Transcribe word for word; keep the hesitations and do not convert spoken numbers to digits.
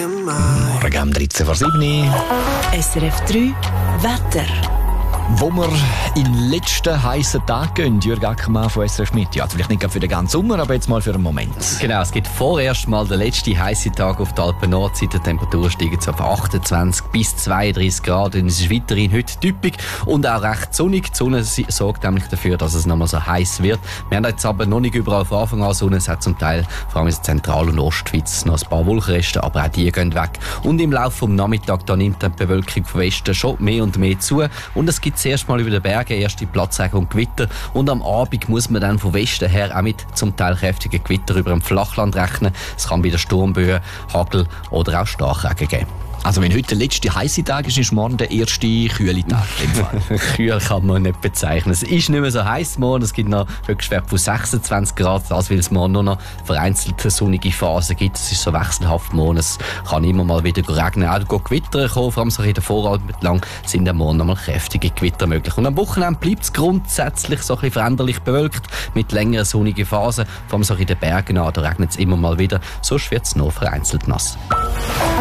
Morgen um dreizehn vor sieben. S R F drei Wetter. Wo wir in den letzten heißen Tag gehen, Jürg Ackermann von S R F mit. Ja, vielleicht nicht für den ganzen Sommer, aber jetzt mal für einen Moment. Genau, es gibt vorerst mal den letzten heißen Tag auf der Alpen-Nordseite. Die Temperatur steigt auf achtundzwanzig bis zweiunddreißig Grad. Und es ist weiterhin heute typisch und auch recht sonnig. Die Sonne sorgt nämlich dafür, dass es nochmal so heiß wird. Wir haben jetzt aber noch nicht überall von Anfang an Sonne. Es hat zum Teil, vor allem in der Zentral- und Ostschweiz, noch ein paar Wolkenreste, aber auch die gehen weg. Und im Laufe des Nachmittags da nimmt die Bewölkung vom Westen schon mehr und mehr zu. Und es gibt zuerst mal über den Bergen erste Platzregen und Gewitter. Und am Abend muss man dann vom Westen her auch mit zum Teil kräftigen Gewitter über dem Flachland rechnen. Es kann wieder Sturmböen, Hagel oder auch Starkregen geben. Also wenn heute der letzte heiße Tag ist, ist morgen der erste kühle Tag. Kühl kann man nicht bezeichnen. Es ist nicht mehr so heiß morgen. Es gibt noch Höchstwerte von sechsundzwanzig Grad, das weil es morgen nur noch vereinzelte sonnige Phasen gibt. Es ist so wechselhaft morgen. Es kann immer mal wieder regnen. Auch Gewitter kommen, vor allem so in der Vorabend lang sind am Morgen noch mal kräftige Gewitter möglich. Und am Wochenende bleibt es grundsätzlich so ein bisschen veränderlich bewölkt mit längeren sonnigen Phasen. Vor allem so in den Bergen an, da regnet es immer mal wieder. Sonst wird es noch vereinzelt nass.